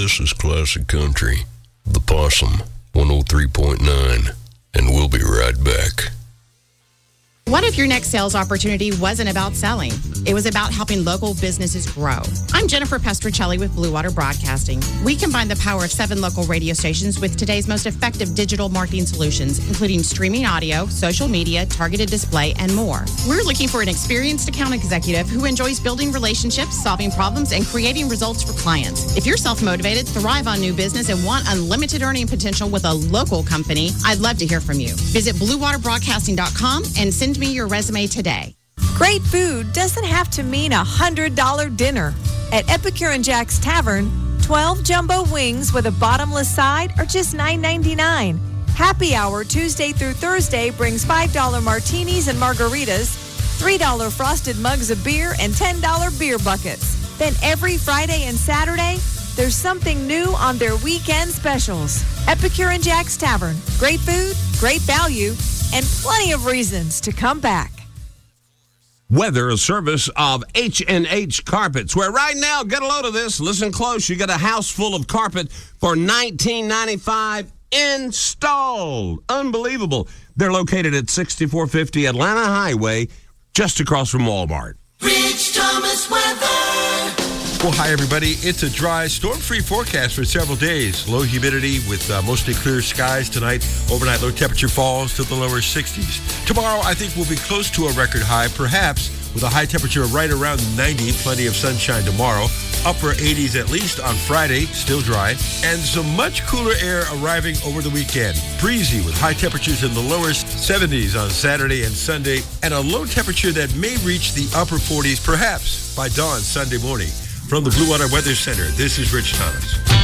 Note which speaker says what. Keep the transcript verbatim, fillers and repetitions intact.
Speaker 1: This is Classic Country, The Possum, one oh three point nine, and we'll be right back.
Speaker 2: What if your next sales opportunity wasn't about selling? It was about helping local businesses grow. I'm Jennifer Pestricelli with Blue Water Broadcasting. We combine the power of seven local radio stations with today's most effective digital marketing solutions, including streaming audio, social media, targeted display, and more. We're looking for an experienced account executive who enjoys building relationships, solving problems, and creating results for clients. If you're self-motivated, thrive on new business, and want unlimited earning potential with a local company, I'd love to hear from you. Visit blue water broadcasting dot com and send me your resume today.
Speaker 3: Great food doesn't have to mean a one hundred dollars dinner. At Epicure and Jack's Tavern, twelve jumbo wings with a bottomless side are just nine ninety-nine. Happy Hour Tuesday through Thursday brings five dollar martinis and margaritas, three dollar frosted mugs of beer, and ten dollar beer buckets. Then every Friday and Saturday, there's something new on their weekend specials. Epicure and Jack's Tavern. Great food, great value, and plenty of reasons to come back.
Speaker 4: Weather, a service of H and H Carpets, where right now, get a load of this, listen close, you get a house full of carpet for nineteen ninety-five installed. Unbelievable. They're located at sixty-four fifty Atlanta Highway, just across from Walmart.
Speaker 5: Rich Thomas weather.
Speaker 6: Well, hi, everybody. It's a dry, storm-free forecast for several days. Low humidity with uh, mostly clear skies tonight. Overnight low temperature falls to the lower sixties. Tomorrow, I think we'll be close to a record high, perhaps with a high temperature right around ninety. Plenty of sunshine tomorrow. Upper eighties at least on Friday, still dry. And some much cooler air arriving over the weekend. Breezy with high temperatures in the lower seventies on Saturday and Sunday. And a low temperature that may reach the upper forties, perhaps by dawn Sunday morning. From the Blue Water Weather Center, this is Rich Thomas.